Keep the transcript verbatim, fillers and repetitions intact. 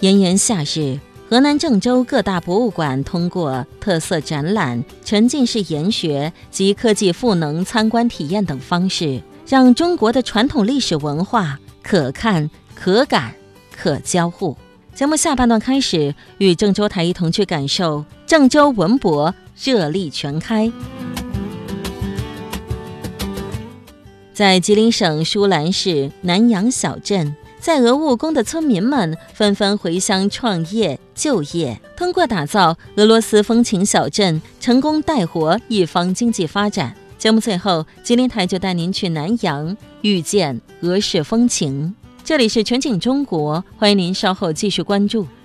炎炎夏日，河南郑州各大博物馆通过特色展览、沉浸式研学及科技赋能参观体验等方式，让中国的传统历史文化可看、可感、可交互。节目下半段开始，与郑州台一同去感受郑州文博热力全开。在吉林省舒兰市南阳小镇，在俄务工的村民们纷纷回乡创业就业，通过打造俄罗斯风情小镇，成功带活一方经济发展。节目最后，吉林台就带您去南阳遇见俄式风情。这里是全景中国，欢迎您稍后继续关注。